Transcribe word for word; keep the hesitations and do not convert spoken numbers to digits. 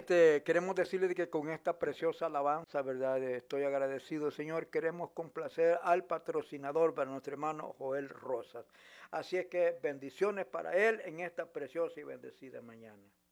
Este, queremos decirle que con esta preciosa alabanza, ¿verdad? Estoy agradecido, Señor. Queremos complacer al patrocinador para nuestro hermano Joel Rosas. Así es que bendiciones para él en esta preciosa y bendecida mañana.